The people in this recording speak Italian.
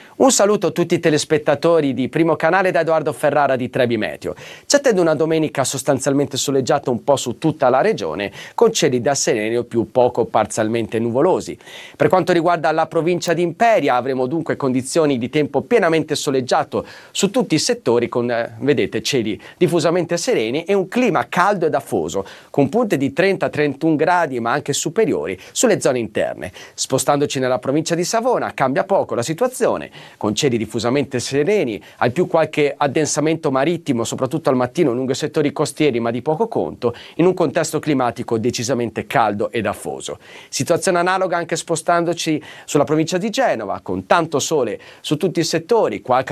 Un saluto a tutti i telespettatori di Primo Canale da Edoardo Ferrara di Trebi Meteo. Ci attende una domenica sostanzialmente soleggiata un po' su tutta la regione, con cieli da sereni o più poco parzialmente nuvolosi. Per quanto riguarda la provincia di Imperia, avremo dunque condizioni di tempo pienamente soleggiato su tutti i settori con, vedete, cieli diffusamente sereni e un clima caldo ed afoso, con punte di 30-31 gradi ma anche superiori sulle zone interne. Spostandoci nella provincia di Savona cambia poco la situazione, con cieli diffusamente sereni, al più qualche addensamento marittimo, soprattutto al mattino lungo i settori costieri, ma di poco conto, in un contesto climatico decisamente caldo ed afoso. Situazione analoga anche spostandoci sulla provincia di Genova, con tanto sole su tutti i settori, qualche